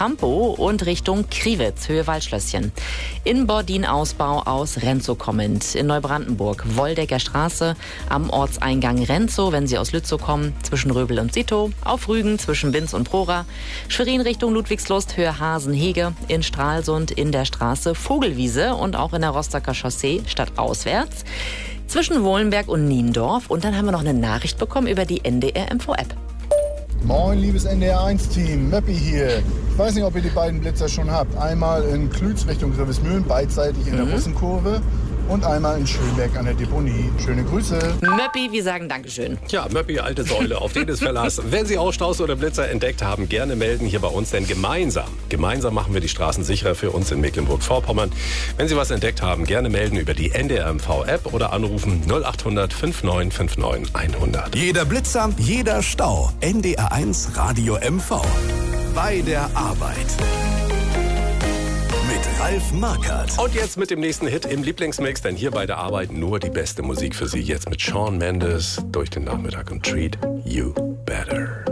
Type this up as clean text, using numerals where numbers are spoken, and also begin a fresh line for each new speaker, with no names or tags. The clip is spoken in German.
Campo und Richtung Kriwitz, Höhe Waldschlösschen. In Bordin Ausbau aus Renzow kommend. In Neubrandenburg Woldecker Straße am Ortseingang Renzow, wenn Sie aus Lützow kommen, zwischen Röbel und Sito. Auf Rügen zwischen Binz und Prora. Schwerin Richtung Ludwigslust, Höhe Hasenhege. In Stralsund in der Straße Vogelwiese und auch in der Rostocker Chaussee stadtauswärts. Zwischen Wohlenberg und Niendorf. Und dann haben wir noch eine Nachricht bekommen über die NDR-MV-App.
Moin, liebes NDR1-Team, Möppi hier. Ich weiß nicht, ob ihr die beiden Blitzer schon habt. Einmal in Klütz Richtung Grevesmühlen, beidseitig in der Russenkurve. Und einmal in Schönberg an der Deponie. Schöne Grüße.
Möppi, wir sagen Dankeschön.
Ja, Möppi, alte Säule, auf den ist Verlass. Wenn Sie auch Staus oder Blitzer entdeckt haben, gerne melden hier bei uns, denn gemeinsam machen wir die Straßen sicherer für uns in Mecklenburg-Vorpommern. Wenn Sie was entdeckt haben, gerne melden über die NDR-MV-App oder anrufen 0800 5959 100.
Jeder Blitzer, jeder Stau. NDR1 Radio MV. Bei der Arbeit. Mit Ralf Markert.
Und jetzt mit dem nächsten Hit im Lieblingsmix, denn hier bei der Arbeit nur die beste Musik für Sie. Jetzt mit Shawn Mendes durch den Nachmittag und Treat You Better.